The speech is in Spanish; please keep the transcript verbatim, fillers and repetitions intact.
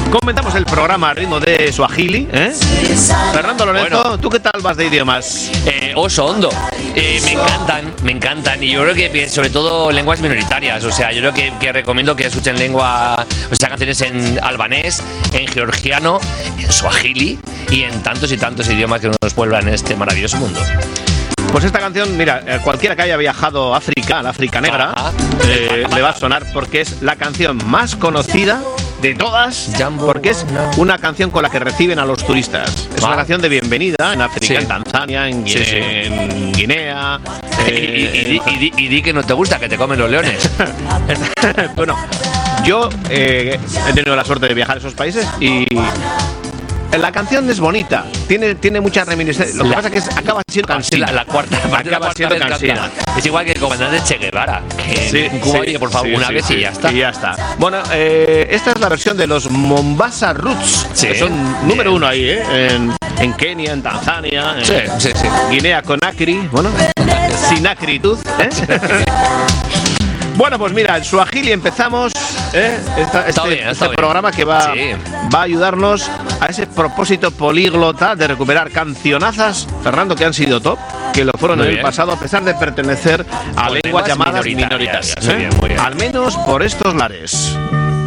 Comentamos el programa a ritmo de Swahili, ¿eh? Fernando Lorenzo, Bueno. ¿tú qué tal vas de idiomas? Eh, oso hondo. Eh, me encantan, me encantan. Y yo creo que sobre todo lenguas minoritarias. O sea, yo creo que, que recomiendo que escuchen lengua, o sea, canciones en albanés, en georgiano, en swahili y en tantos y tantos idiomas que nos pueblan en este maravilloso mundo. Pues esta canción, mira, eh, cualquiera que haya viajado a África, a la África Negra, Ah, eh, le va a sonar porque es la canción más conocida de todas, porque es una canción con la que reciben a los turistas. Es Ah. una canción de bienvenida en África, Sí. en Tanzania, en, Guine- Sí, sí. en Guinea. Y, y- y di- y di- y di que no te gusta, que te comen los leones. Bueno, yo eh, he tenido la suerte de viajar a esos países y la canción es bonita, tiene, tiene mucha reminiscencia. Lo que La- pasa es que es- acaba siendo cansina. La, la cuarta, la Acaba cuarta siendo vez cansina. canta. Es igual que el comandante Che Guevara. Que Sí, en Cuba, sí, oye, por favor, sí, una sí, vez sí. y ya está. Y ya está. Bueno, eh, esta es la versión de los Mombasa Roots, Sí. que son número uno ahí, ¿eh? En, en Kenia, en Tanzania, en Sí, sí, sí. Guinea Conakry, bueno, sin acritud, ¿eh? Bueno, pues mira, el Swahili empezamos, ¿eh? Esta- Está este, bien, está este bien. programa que va, Sí. va a ayudarnos a ese propósito políglota de recuperar cancionazas, Fernando, que han sido top, que lo fueron Muy en el bien. pasado a pesar de pertenecer a Con lenguas lenguas llamadas minoritarias. minoritarias. Muy ¿eh? bien, muy bien. Al menos por estos lares.